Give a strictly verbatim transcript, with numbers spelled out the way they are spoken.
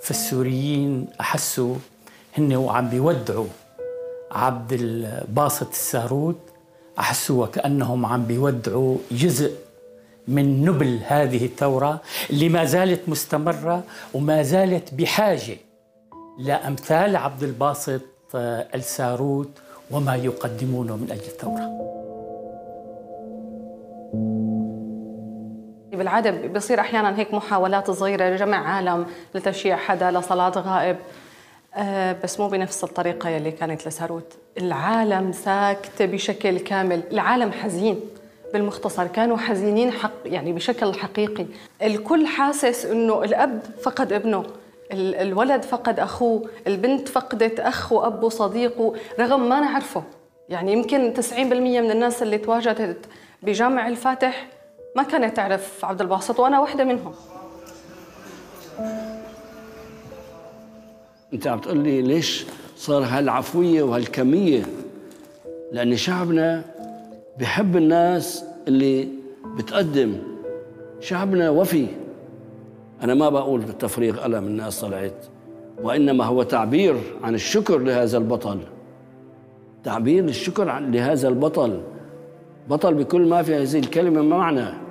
فالسوريين أحسوا هن وعم بيودعوا عبد الباسط الساروت، أحسوا وكأنهم عم بيودعوا جزء من نبل هذه الثورة اللي ما زالت مستمرة وما زالت بحاجة لأمثال عبد الباسط الساروت وما يقدمونه من أجل الثورة. بالعادة بيصير أحياناً هيك محاولات صغيرة لجمع عالم لتشييع حدا لصلاة غائب، أه بس مو بنفس الطريقة يلي كانت لساروت. العالم ساكت بشكل كامل، العالم حزين. بالمختصر كانوا حزينين حق يعني بشكل حقيقي. الكل حاسس إنه الأب فقد ابنه، الولد فقد أخوه، البنت فقدت أخ وأب وصديق، رغم ما نعرفه. يعني يمكن تسعين بالمئة من الناس اللي تواجدت بجامع الفاتح ما كانت تعرف عبد الباسط، وأنا واحدة منهم. أنت عم تقول لي ليش صار هالعفوية وهالكمية؟ لأن شعبنا بحب الناس اللي بتقدم، شعبنا وفي. أنا ما بقول بالتفريغ ألم الناس طلعت، وإنما هو تعبير عن الشكر لهذا البطل، تعبير للشكر لهذا البطل، بطل بكل ما في هذه الكلمة معنى.